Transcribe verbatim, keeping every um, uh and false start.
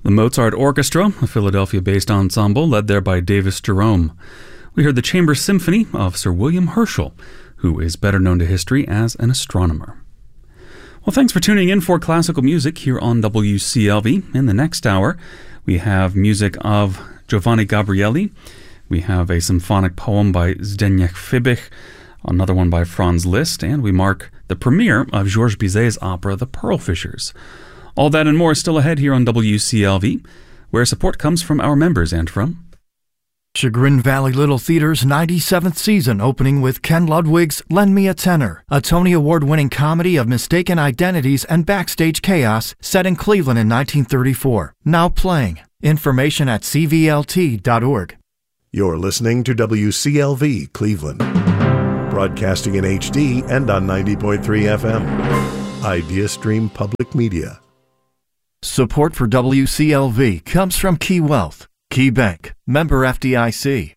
The Mozart Orchestra, a Philadelphia-based ensemble led there by Davis Jerome. We heard the Chamber Symphony of Sir William Herschel, who is better known to history as an astronomer. Well, thanks for tuning in for classical music here on W C L V. In the next hour, we have music of Giovanni Gabrieli. We have a symphonic poem by Zdeněk Fibich, another one by Franz Liszt, and we mark the premiere of Georges Bizet's opera The Pearl Fishers. All that and more is still ahead here on W C L V, where support comes from our members and from Chagrin Valley Little Theater's ninety-seventh season, opening with Ken Ludwig's Lend Me a Tenor, a Tony Award-winning comedy of mistaken identities and backstage chaos set in Cleveland in nineteen thirty-four. Now playing. Information at c v l t dot org. You're listening to W C L V Cleveland, broadcasting in H D and on ninety point three F M. IdeaStream Public Media. Support for W C L V comes from Key Wealth, Key Bank, member F D I C.